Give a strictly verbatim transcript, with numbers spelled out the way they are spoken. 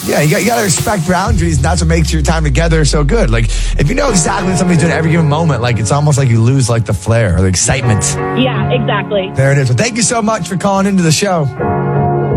Yeah, you got, you got to respect boundaries. And that's what makes your time together so good. Like, if you know exactly what somebody's doing at every given moment, like, it's almost like you lose, like, the flair or the excitement. Yeah, exactly. There it is. Well, thank you so much for calling into the show.